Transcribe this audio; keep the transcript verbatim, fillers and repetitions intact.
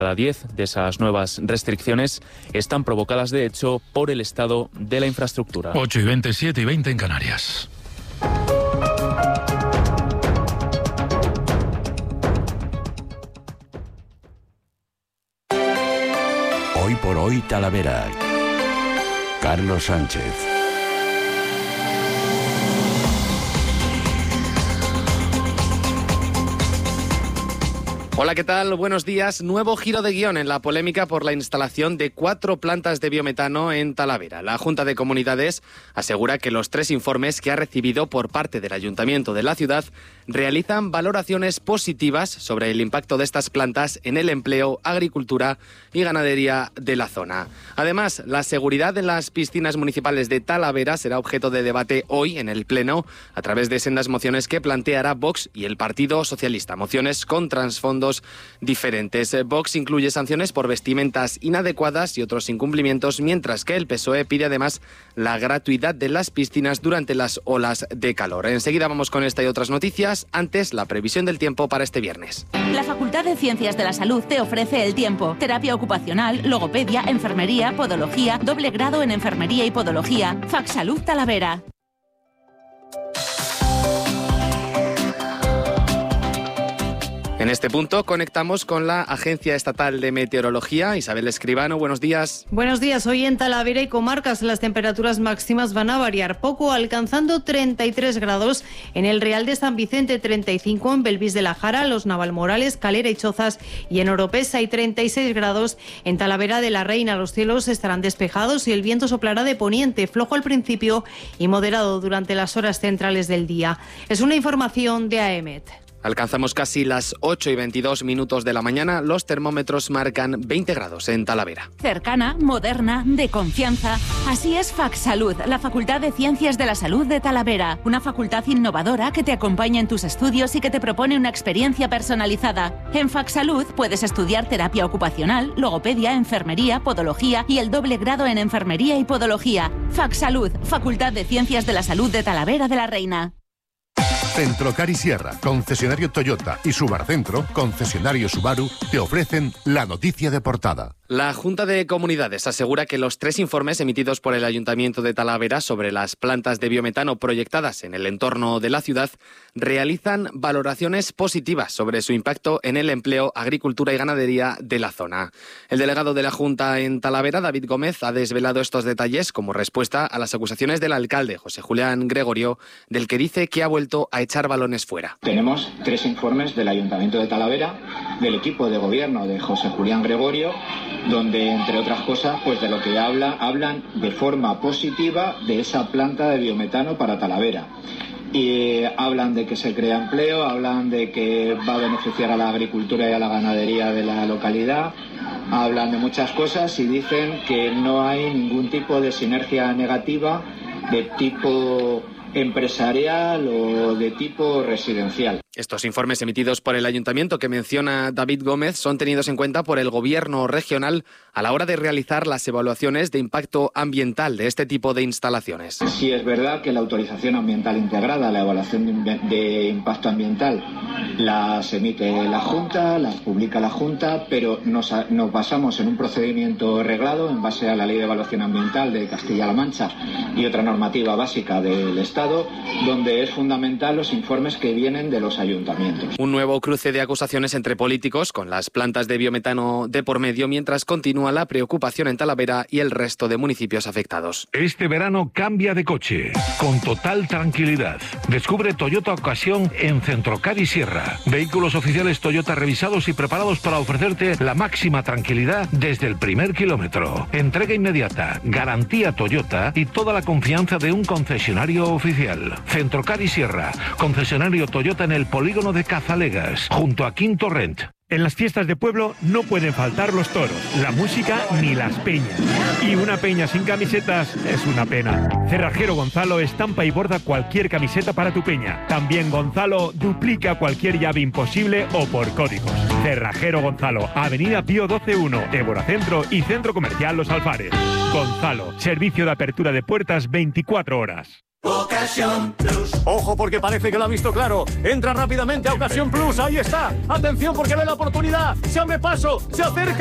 Cada diez de esas nuevas restricciones están provocadas, de hecho, por el estado de la infraestructura. ocho y veinte, siete y veinte en Canarias. Hoy por hoy Talavera. Carlos Sánchez. Hola, ¿qué tal? Buenos días. Nuevo giro de guión en la polémica por la instalación de cuatro plantas de biometano en Talavera. La Junta de Comunidades asegura que los tres informes que ha recibido por parte del Ayuntamiento de la ciudad realizan valoraciones positivas sobre el impacto de estas plantas en el empleo, agricultura y ganadería de la zona. Además, la seguridad en las piscinas municipales de Talavera será objeto de debate hoy en el Pleno a través de sendas mociones que planteará Vox y el Partido Socialista. Mociones con trasfondos diferentes. Vox incluye sanciones por vestimentas inadecuadas y otros incumplimientos, mientras que el P S O E pide además la gratuidad de las piscinas durante las olas de calor. Enseguida vamos con esta y otras noticias. Antes, la previsión del tiempo para este viernes. La Facultad de Ciencias de la Salud te ofrece el tiempo. Terapia ocupacional, logopedia, enfermería, podología, doble grado en enfermería y podología. Facsalud Talavera. En este punto conectamos con la Agencia Estatal de Meteorología. Isabel Escribano, buenos días. Buenos días. Hoy en Talavera y comarcas las temperaturas máximas van a variar poco, alcanzando treinta y tres grados en el Real de San Vicente, treinta y cinco en Belvís de la Jara, Los Navalmorales, Calera y Chozas, y en Oropesa y treinta y seis grados en Talavera de la Reina. Los cielos estarán despejados y el viento soplará de poniente, flojo al principio y moderado durante las horas centrales del día. Es una información de A E M E T. Alcanzamos casi las ocho y veintidós minutos de la mañana. Los termómetros marcan veinte grados en Talavera. Cercana, moderna, de confianza. Así es Facsalud, la Facultad de Ciencias de la Salud de Talavera. Una facultad innovadora que te acompaña en tus estudios y que te propone una experiencia personalizada. En Facsalud puedes estudiar terapia ocupacional, logopedia, enfermería, podología y el doble grado en enfermería y podología. Facsalud, Facultad de Ciencias de la Salud de Talavera de la Reina. Centrocar y Sierra, concesionario Toyota, y Subarcentro, concesionario Subaru, te ofrecen la noticia de portada. La Junta de Comunidades asegura que los tres informes emitidos por el Ayuntamiento de Talavera sobre las plantas de biometano proyectadas en el entorno de la ciudad realizan valoraciones positivas sobre su impacto en el empleo, agricultura y ganadería de la zona. El delegado de la Junta en Talavera, David Gómez, ha desvelado estos detalles como respuesta a las acusaciones del alcalde, José Julián Gregorio, del que dice que ha vuelto a echar balones fuera. Tenemos tres informes del Ayuntamiento de Talavera, del equipo de gobierno de José Julián Gregorio, donde, entre otras cosas, pues de lo que habla, hablan de forma positiva de esa planta de biometano para Talavera. Y hablan de que se crea empleo, hablan de que va a beneficiar a la agricultura y a la ganadería de la localidad, hablan de muchas cosas y dicen que no hay ningún tipo de sinergia negativa de tipo empresarial o de tipo residencial. Estos informes emitidos por el Ayuntamiento que menciona David Gómez son tenidos en cuenta por el Gobierno regional a la hora de realizar las evaluaciones de impacto ambiental de este tipo de instalaciones. Sí, es verdad que la autorización ambiental integrada, la evaluación de, de impacto ambiental, las emite la Junta, las publica la Junta, pero nos, nos basamos en un procedimiento reglado en base a la Ley de Evaluación Ambiental de Castilla-La Mancha y otra normativa básica del Estado, donde es fundamental los informes que vienen de los ayuntamientos. Un nuevo cruce de acusaciones entre políticos con las plantas de biometano de por medio, mientras continúa la preocupación en Talavera y el resto de municipios afectados. Este verano cambia de coche con total tranquilidad. Descubre Toyota Ocasión en Centrocar y Sierra. Vehículos oficiales Toyota revisados y preparados para ofrecerte la máxima tranquilidad desde el primer kilómetro. Entrega inmediata, garantía Toyota y toda la confianza de un concesionario oficial. Centrocar y Sierra, concesionario Toyota en el polígono de Cazalegas, junto a Quinto Rent. En las fiestas de pueblo no pueden faltar los toros, la música ni las peñas. Y una peña sin camisetas es una pena. Cerrajero Gonzalo estampa y borda cualquier camiseta para tu peña. También Gonzalo duplica cualquier llave imposible o por códigos. Cerrajero Gonzalo, Avenida Pío doce uno, Évora Centro y Centro Comercial Los Alfares. Gonzalo, servicio de apertura de puertas veinticuatro horas. Ocasión Plus. Ojo porque parece que lo ha visto claro. Entra rápidamente a Ocasión Plus. Ahí está. Atención porque ve la oportunidad. Se abre paso. Se acerca.